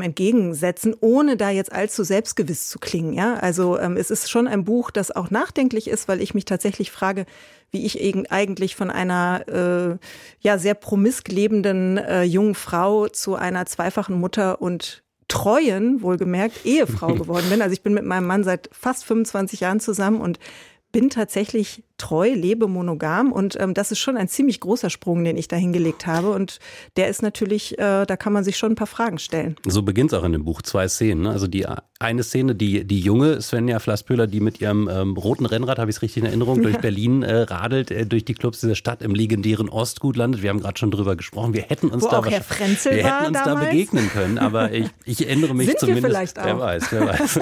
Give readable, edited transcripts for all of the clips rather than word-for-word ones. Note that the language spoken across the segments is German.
dem entgegensetzen, ohne da jetzt allzu selbstgewiss zu klingen. Ja? Also es ist schon ein Buch, das auch nachdenklich ist, weil ich mich tatsächlich frage, wie ich eigentlich von einer sehr promisk lebenden jungen Frau zu einer zweifachen Mutter und treuen, wohlgemerkt, Ehefrau geworden bin. Also ich bin mit meinem Mann seit fast 25 Jahren zusammen und bin tatsächlich treu, lebe monogam und das ist schon ein ziemlich großer Sprung, den ich da hingelegt habe und der ist natürlich, da kann man sich schon ein paar Fragen stellen. So beginnt es auch in dem Buch, 2 Szenen. Also die eine Szene, die junge Svenja Flasspöhler, die mit ihrem roten Rennrad, habe ich es richtig in Erinnerung, durch Berlin radelt, durch die Clubs dieser Stadt im legendären Ostgut landet. Wir haben gerade schon drüber gesprochen, wir hätten uns da begegnen können, aber ich erinnere mich zumindest. Wir vielleicht auch. Wer weiß.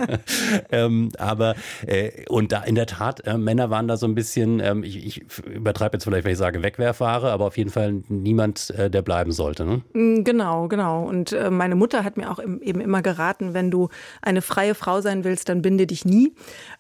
Und da in der Tat, Männer waren da so ein bisschen, ich übertreibe jetzt vielleicht, wenn ich sage Wegwerfware, aber auf jeden Fall niemand, der bleiben sollte. Ne? Genau. Und meine Mutter hat mir auch eben immer geraten, wenn du eine freie Frau sein willst, dann binde dich nie.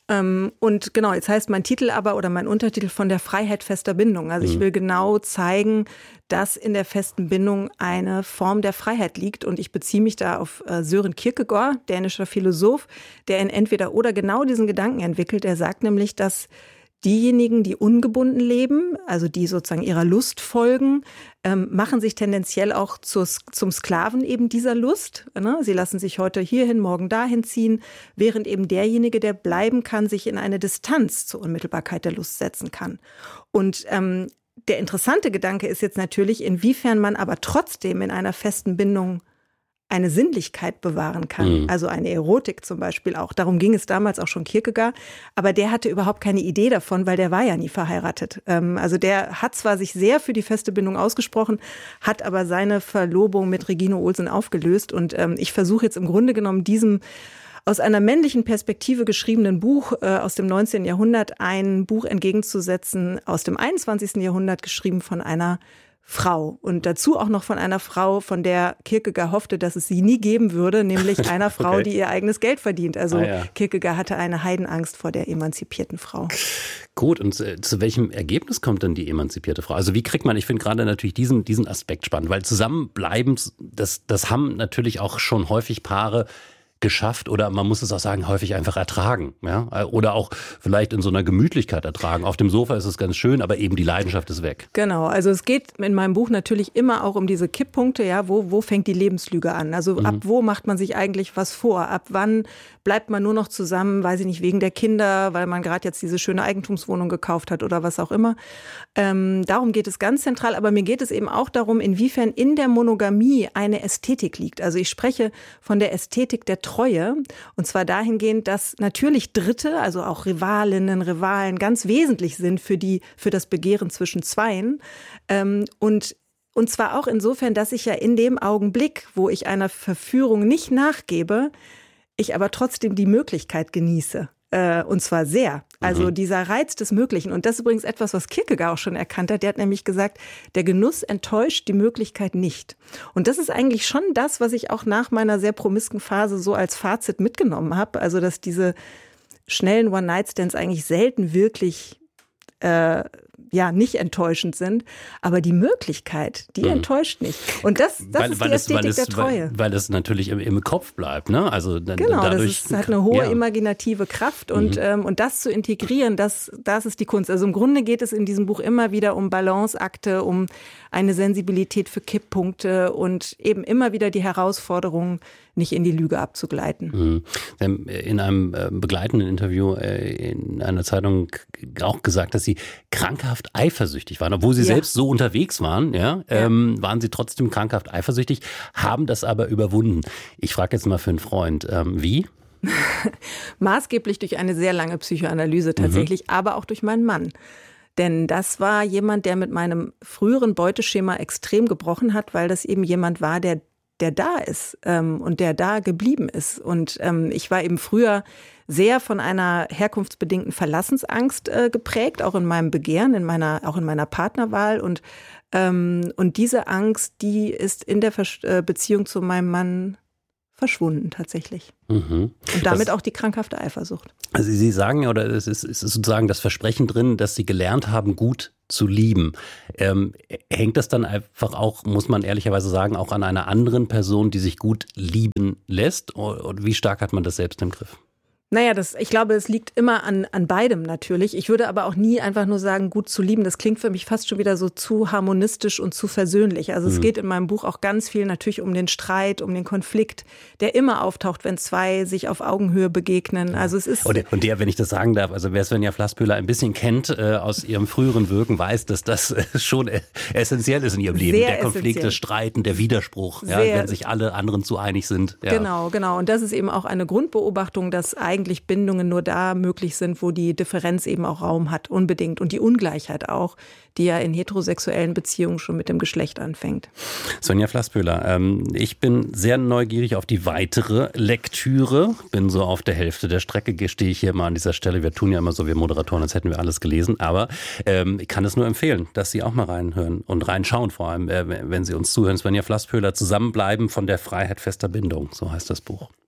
Und genau, jetzt heißt mein Titel aber oder mein Untertitel von der Freiheit fester Bindung. Also ich will genau zeigen, dass in der festen Bindung eine Form der Freiheit liegt. Und ich beziehe mich da auf Søren Kierkegaard, dänischer Philosoph, der in Entweder oder genau diesen Gedanken entwickelt. Er sagt nämlich, dass diejenigen, die ungebunden leben, also die sozusagen ihrer Lust folgen, machen sich tendenziell auch zum Sklaven eben dieser Lust. Ne? Sie lassen sich heute hierhin, morgen dahin ziehen, während eben derjenige, der bleiben kann, sich in eine Distanz zur Unmittelbarkeit der Lust setzen kann. Und der interessante Gedanke ist jetzt natürlich, inwiefern man aber trotzdem in einer festen Bindung eine Sinnlichkeit bewahren kann, also eine Erotik zum Beispiel auch. Darum ging es damals auch schon Kierkegaard, aber der hatte überhaupt keine Idee davon, weil der war ja nie verheiratet. Also der hat zwar sich sehr für die feste Bindung ausgesprochen, hat aber seine Verlobung mit Regine Olsen aufgelöst und ich versuche jetzt im Grunde genommen diesem aus einer männlichen Perspektive geschriebenen Buch aus dem 19. Jahrhundert ein Buch entgegenzusetzen aus dem 21. Jahrhundert, geschrieben von einer Frau und dazu auch noch von einer Frau, von der Kierkegaard hoffte, dass es sie nie geben würde, nämlich einer Frau, die ihr eigenes Geld verdient. Also Kierkegaard hatte eine Heidenangst vor der emanzipierten Frau. Gut, und zu welchem Ergebnis kommt denn die emanzipierte Frau? Also wie kriegt man, ich finde gerade natürlich diesen Aspekt spannend, weil zusammenbleiben, das haben natürlich auch schon häufig Paare geschafft oder man muss es auch sagen, häufig einfach ertragen. Ja? Oder auch vielleicht in so einer Gemütlichkeit ertragen. Auf dem Sofa ist es ganz schön, aber eben die Leidenschaft ist weg. Genau, also es geht in meinem Buch natürlich immer auch um diese Kipppunkte, ja, wo fängt die Lebenslüge an? Also ab wo macht man sich eigentlich was vor? Ab wann bleibt man nur noch zusammen, weiß ich nicht, wegen der Kinder, weil man gerade jetzt diese schöne Eigentumswohnung gekauft hat oder was auch immer. Darum geht es ganz zentral, aber mir geht es eben auch darum, inwiefern in der Monogamie eine Ästhetik liegt. Also ich spreche von der Ästhetik der Treue und zwar dahingehend, dass natürlich Dritte, also auch Rivalinnen, Rivalen ganz wesentlich sind für das Begehren zwischen Zweien und zwar auch insofern, dass ich ja in dem Augenblick, wo ich einer Verführung nicht nachgebe, ich aber trotzdem die Möglichkeit genieße. Und zwar sehr. Also dieser Reiz des Möglichen. Und das ist übrigens etwas, was Kierkegaard auch schon erkannt hat. Der hat nämlich gesagt, der Genuss enttäuscht die Möglichkeit nicht. Und das ist eigentlich schon das, was ich auch nach meiner sehr promisken Phase so als Fazit mitgenommen habe. Also dass diese schnellen One-Night-Stands eigentlich selten wirklich nicht enttäuschend sind, aber die Möglichkeit, die enttäuscht nicht. Und das ist die Ästhetik der Treue. Weil das natürlich im Kopf bleibt, ne? Also genau, dadurch, das hat eine hohe imaginative Kraft und das zu integrieren, das ist die Kunst. Also im Grunde geht es in diesem Buch immer wieder um Balanceakte, um eine Sensibilität für Kipppunkte und eben immer wieder die Herausforderung, nicht in die Lüge abzugleiten. Sie haben in einem begleitenden Interview in einer Zeitung auch gesagt, dass Sie krankhaft eifersüchtig waren. Obwohl Sie selbst so unterwegs waren, waren Sie trotzdem krankhaft eifersüchtig, haben das aber überwunden. Ich frage jetzt mal für einen Freund, wie? Maßgeblich durch eine sehr lange Psychoanalyse tatsächlich, aber auch durch meinen Mann. Denn das war jemand, der mit meinem früheren Beuteschema extrem gebrochen hat, weil das eben jemand war, der da ist und der da geblieben ist. Und ich war eben früher sehr von einer herkunftsbedingten Verlassensangst geprägt, auch in meinem Begehren, auch in meiner Partnerwahl. Und diese Angst, die ist in der Beziehung zu meinem Mann verschwunden tatsächlich. Mhm. Und damit auch die krankhafte Eifersucht. Also Sie sagen ja, oder es ist sozusagen das Versprechen drin, dass Sie gelernt haben, gut zu lieben. Hängt das dann einfach auch, muss man ehrlicherweise sagen, auch an einer anderen Person, die sich gut lieben lässt? Und wie stark hat man das selbst im Griff? Naja, ich glaube, es liegt immer an beidem natürlich. Ich würde aber auch nie einfach nur sagen, gut zu lieben. Das klingt für mich fast schon wieder so zu harmonistisch und zu versöhnlich. Also es geht in meinem Buch auch ganz viel natürlich um den Streit, um den Konflikt, der immer auftaucht, wenn zwei sich auf Augenhöhe begegnen. Also es ist und der, wenn ich das sagen darf, also wer Svenja Flasspöhler ein bisschen kennt aus ihrem früheren Wirken, weiß, dass das schon essentiell ist in ihrem Leben. Der Konflikt, das Streiten, der Widerspruch, ja, wenn sich alle anderen zu einig sind. Ja. Genau. Und das ist eben auch eine Grundbeobachtung, dass eigentlich Bindungen nur da möglich sind, wo die Differenz eben auch Raum hat, unbedingt. Und die Ungleichheit auch, die ja in heterosexuellen Beziehungen schon mit dem Geschlecht anfängt. Svenja Flasspöhler, ich bin sehr neugierig auf die weitere Lektüre. Bin so auf der Hälfte der Strecke, stehe ich hier mal an dieser Stelle. Wir tun ja immer so, wir Moderatoren, als hätten wir alles gelesen. Aber ich kann es nur empfehlen, dass Sie auch mal reinhören und reinschauen, vor allem, wenn Sie uns zuhören. Svenja Flasspöhler, Zusammenbleiben von der Freiheit fester Bindung, so heißt das Buch.